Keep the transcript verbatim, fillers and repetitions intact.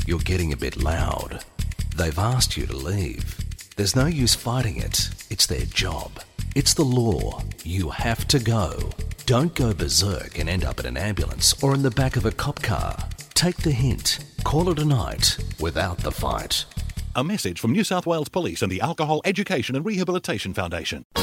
You're getting a bit loud. They've asked you to leave. There's no use fighting it. It's their job. It's the law. You have to go. Don't go berserk and end up in an ambulance or in the back of a cop car. Take the hint. Call it a night without the fight. A message from New South Wales Police and the Alcohol Education and Rehabilitation Foundation.